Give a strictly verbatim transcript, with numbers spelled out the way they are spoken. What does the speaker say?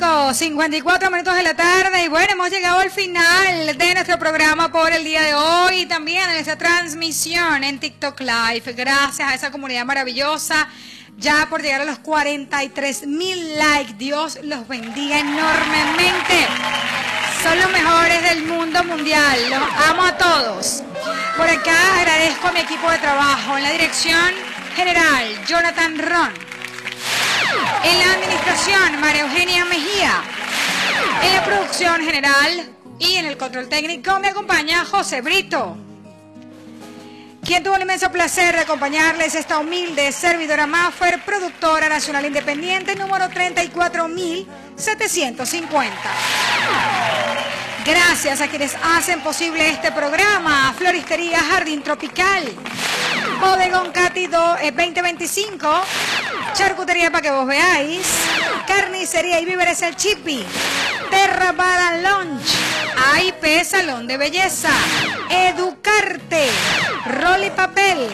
cinco, cincuenta y cuatro minutos de la tarde y bueno, hemos llegado al final de nuestro programa por el día de hoy y también de nuestra transmisión en TikTok Live. Gracias a esa comunidad maravillosa ya por llegar a los cuarenta y tres mil likes. Dios los bendiga enormemente. Son los mejores del mundo mundial. Los amo a todos. Por acá agradezco a mi equipo de trabajo en la dirección general, Jonathan Ron. En la administración, María Eugenia Mejía. En la producción general y en el control técnico me acompaña José Brito. Quien tuvo el inmenso placer de acompañarles esta humilde servidora Maffer, productora nacional independiente número treinta y cuatro mil setecientos cincuenta. Gracias a quienes hacen posible este programa: Floristería Jardín Tropical, Bodegón Cati veinte veinticinco, Charcutería para que vos veáis, Carnicería y Víveres El Chipi, Terra Bar and Lunch, A I P Salón de Belleza, Educarte, Rol y Papel,